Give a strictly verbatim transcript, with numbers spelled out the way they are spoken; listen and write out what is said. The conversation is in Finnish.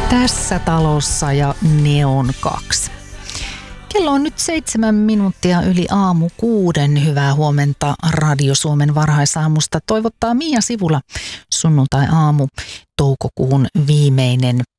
Tässä talossa ja Neon kaksi. Kello on nyt seitsemän minuuttia yli aamu kuuden. Hyvää huomenta Radio Suomen varhaisaamusta. Toivottaa Mia Sivula, sunnuntai aamu, toukokuun viimeinen